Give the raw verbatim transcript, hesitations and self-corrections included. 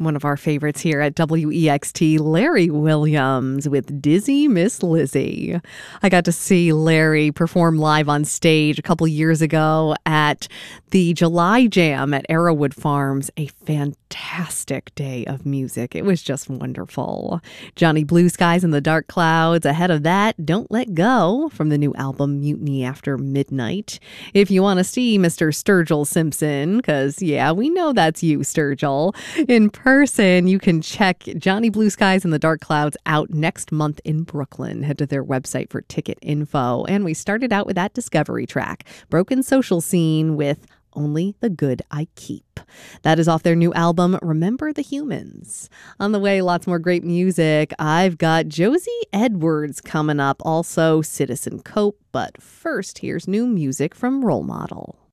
One of our favorites here at W E X T, Larry Williams with Dizzy Miss Lizzie. I got to see Larry perform live on stage a couple years ago at the July Jam at Arrowwood Farms. A fantastic day of music. It was just wonderful. Johnny Blue Skies and the Dark Clouds. Ahead of that, Don't Let Go from the new album Mutiny After Midnight. If you want to see Mister Sturgill Simpson, because yeah, we know that's you, Sturgill, in person, you can check Johnny Blue Skies and the Dark Clouds out next month in Brooklyn. Head to their website for ticket info. And we started out with that Discovery track, Broken Social Scene, with Only the Good I Keep. That is off their new album, Remember the Humans. On the way, lots more great music. I've got Josie Edwards coming up, also Citizen Cope. But first, here's new music from Role Model.